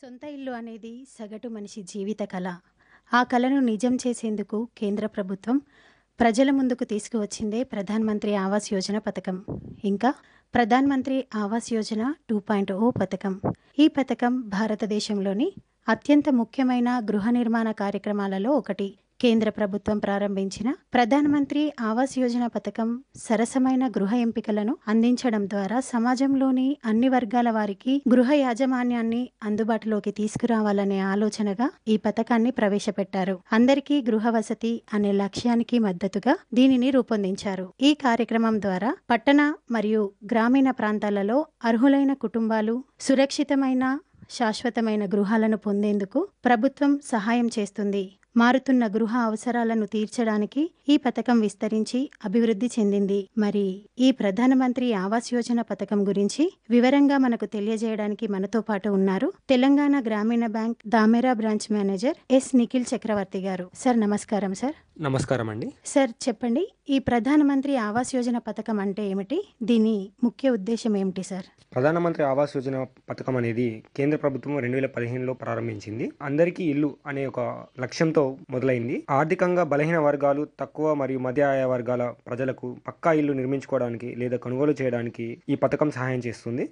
సొంత ఇల్లు అనేది సగటు మనిషి జీవిత కళ. ఆ కలను నిజం చేసేందుకు కేంద్ర ప్రభుత్వం ప్రజల ముందుకు తీసుకువచ్చిందే ప్రధాన్ మంత్రి ఆవాస్ యోజన పథకం. ఇంకా ప్రధాన్ మంత్రి ఆవాస్ యోజన 2.0 పథకం. ఈ పథకం భారతదేశంలోని అత్యంత ముఖ్యమైన గృహ నిర్మాణ కార్యక్రమాలలో ఒకటి. కేంద్ర ప్రభుత్వం ప్రారంభించిన ప్రధాన్ మంత్రి ఆవాస్ యోజన పథకం సరసమైన గృహ ఎంపికలను అందించడం ద్వారా సమాజంలోని అన్ని వర్గాల వారికి గృహ యాజమాన్యాన్ని అందుబాటులోకి తీసుకురావాలనే ఆలోచనగా ఈ పథకాన్ని ప్రవేశపెట్టారు. అందరికీ గృహ వసతి అనే లక్ష్యానికి మద్దతుగా దీనిని రూపొందించారు. ఈ కార్యక్రమం ద్వారా పట్టణ మరియు గ్రామీణ ప్రాంతాలలో అర్హులైన కుటుంబాలు సురక్షితమైన శాశ్వతమైన గృహాలను పొందేందుకు ప్రభుత్వం సహాయం చేస్తుంది. మారుతున్న గృహ అవసరాలను తీర్చడానికి ఈ పథకం విస్తరించి అభివృద్ధి చెందింది. మరి ఈ ప్రధానమంత్రి ఆవాస్ యోజన పథకం గురించి వివరంగా మనకు తెలియజేయడానికి మనతో పాటు ఉన్నారు తెలంగాణ గ్రామీణ bank Damera branch manager yes Nikhil చక్రవర్తి గారు. సార్ నమస్కారం. సార్ నమస్కారం అండి. సార్ చెప్పండి, ఈ ప్రధానమంత్రి ఆవాస్ యోజన పథకం అంటే ఏమిటి? దీని ముఖ్య ఉద్దేశం ఏమిటి సార్? ప్రధానమంత్రి ఆవాస్ యోజన పథకం అనేది కేంద్ర ప్రభుత్వం 2015లో ప్రారంభించింది. అందరికీ ఇల్లు అనే ఒక లక్ష్యంతో మొదలైంది. ఆర్థికంగా బలహీన వర్గాలు, తక్కువ మరియు మధ్య ఆయ వర్గాల ప్రజలకు పక్కా ఇల్లు నిర్మించుకోవడానికి లేదా కొనుగోలు చేయడానికి ఈ పథకం సహాయం చేస్తుంది.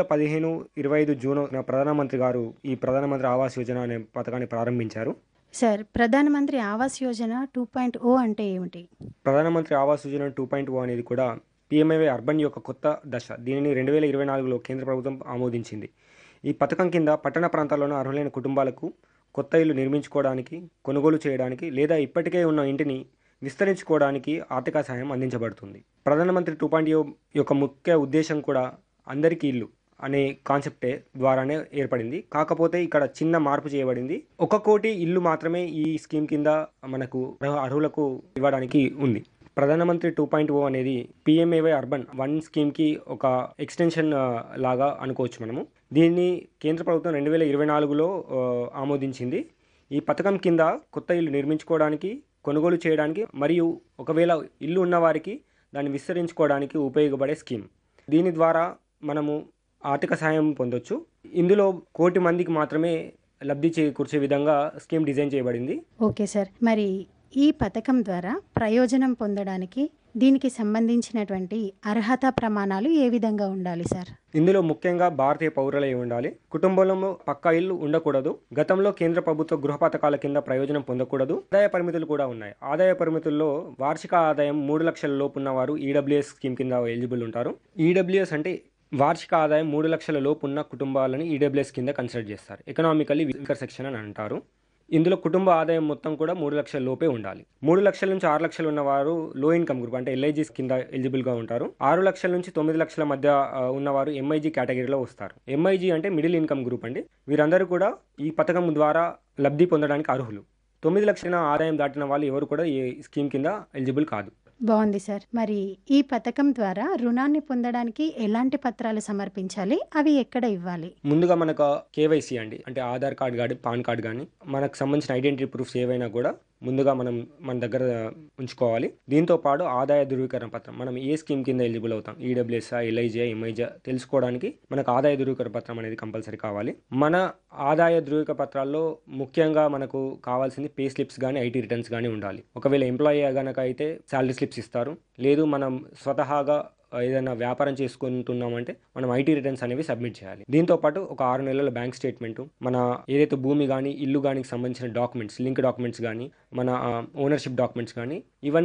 2015-25 జూన్ ప్రధానమంత్రి గారు ఈ ప్రధానమంత్రి ఆవాస్ యోజన అనే పథకాన్ని ప్రారంభించారు. సార్, ప్రధానమంత్రి ఆవాస్ యోజన 2.0 అంటే ఏమిటి? ప్రధానమంత్రి ఆవాస్ యోజన 2.0 అనేది కూడా PMAY అర్బన్ యొక్క కొత్త దశ. దీనిని 2024లో కేంద్ర ప్రభుత్వం ఆమోదించింది. ఈ పథకం కింద పట్టణ ప్రాంతాల్లోని అర్హులైన కుటుంబాలకు కొత్త ఇల్లు నిర్మించుకోవడానికి, కొనుగోలు చేయడానికి లేదా ఇప్పటికే ఉన్న ఇంటిని విస్తరించుకోవడానికి ఆర్థిక సహాయం అందించబడుతుంది. ప్రధానమంత్రి 2.0 యొక్క ముఖ్య ఉద్దేశం కూడా అందరికీ ఇల్లు అనే కాన్సెప్టే ద్వారానే ఏర్పడింది. కాకపోతే ఇక్కడ చిన్న మార్పు చేయబడింది. 1 కోటి ఇల్లు మాత్రమే ఈ స్కీమ్ కింద మనకు అర్హులకు ఇవ్వడానికి ఉంది. ప్రధానమంత్రి 2.0 అనేది PMAY అర్బన్ 1 స్కీమ్కి ఒక ఎక్స్టెన్షన్ లాగా అనుకోవచ్చు మనము. దీన్ని కేంద్ర ప్రభుత్వం 2024లో ఆమోదించింది. ఈ పథకం కింద కొత్త ఇల్లు నిర్మించుకోవడానికి, కొనుగోలు చేయడానికి మరియు ఒకవేళ ఇల్లు ఉన్నవారికి దాన్ని విస్తరించుకోవడానికి ఉపయోగపడే స్కీమ్. దీని ద్వారా మనము ఆర్థిక సహాయం పొందొచ్చు. ఇందులో 1 కోటి మందికి మాత్రమే లబ్ధి చేకూర్చే విధంగా స్కీమ్ డిజైన్ చేయబడింది. ఓకే సార్, మరి ఈ పథకం ద్వారా ప్రయోజనం పొందడానికి దీనికి సంబంధించినటువంటి అర్హత ప్రమాణాలు ఏ విధంగా ఉండాలి సార్? ఇందులో ముఖ్యంగా భారతీయ పౌరులై ఉండాలి. కుటుంబంలో పక్కా ఇల్లు ఉండకూడదు. గతంలో కేంద్ర ప్రభుత్వ గృహ పథకాల కింద ప్రయోజనం పొందకూడదు. ఆదాయ పరిమితులు కూడా ఉన్నాయి. ఆదాయ పరిమితుల్లో వార్షిక ఆదాయం 3 లక్షల లోపు ఉన్నవారు EWS స్కీమ్ కింద ఎలిజిబుల్ ఉంటారు. EWS అంటే వార్షిక ఆదాయం 3 లక్షల లోపు ఉన్న కుటుంబాలను EWS కింద కన్సిడర్ చేస్తారు. ఎకనామికల్లీ వీకర్ సెక్షన్ అని అంటారు. ఇందులో కుటుంబ ఆదాయం మొత్తం కూడా 3 లక్షల లోపే ఉండాలి. 3 లక్షల నుంచి 6 లక్షలు ఉన్నవారు లో ఇన్కమ్ గ్రూప్ అంటే LIG కింద ఎలిజిబుల్గా ఉంటారు. 6 లక్షల నుంచి 9 లక్షల మధ్య ఉన్నవారు MIG కేటగిరీలో వస్తారు. MIG అంటే మిడిల్ ఇన్కమ్ గ్రూప్ అండి. వీరందరూ కూడా ఈ పథకం ద్వారా లబ్ధి పొందడానికి అర్హులు. 9 లక్షల ఆదాయం దాటిన వాళ్ళు ఎవరు కూడా ఈ స్కీమ్ కింద ఎలిజిబుల్ కాదు. బాగుంది సార్. మరి ఈ పథకం ద్వారా రుణాన్ని పొందడానికి ఎలాంటి పత్రాలు సమర్పించాలి? అవి ఎక్కడ ఇవ్వాలి? ముందుగా మనకు KYC అండి, అంటే ఆధార్ కార్డ్ కానీ పాన్ కార్డ్ కానీ మనకు సంబంధించిన ఐడెంటిటీ ప్రూఫ్స్ ఏవైనా కూడా ముందుగా మన దగ్గర ఉంచుకోవాలి. దీంతో పాటు ఆదాయ ధృవీకరణ పత్రం, మనం ఏ స్కీమ్ కింద ఎలిజిబుల్ అవుతాం, EWS, LIG, MIG తెలుసుకోవడానికి మనకు ఆదాయ ధృవీకరణ పత్రం అనేది కంపల్సరీ కావాలి. మన ఆదాయ ధృవీకరణ పత్రాల్లో ముఖ్యంగా మనకు కావాల్సింది పే స్లిప్స్ కానీ IT రిటర్న్స్ కానీ ఉండాలి. ఒకవేళ ఎంప్లాయీ కనుక అయితే శాలరీ స్లిప్స్ ఇస్తారు. లేదు మనం స్వతహాగా ఏదైనా వ్యాపారం చేసుకుంటున్నామంటే మనం IT రిటర్న్స్ అనేవి సబ్మిట్ చేయాలి. దీంతో పాటు ఒక 6 నెలల బ్యాంక్ స్టేట్మెంటు, మన ఏదైతే భూమి కానీ ఇల్లు కానీ సంబంధించిన డాక్యుమెంట్స్, లింక్ డాక్యుమెంట్స్ కానీ, మన ఓనర్షిప్ డాక్యుమెంట్స్ కానీ ఇవన్నీ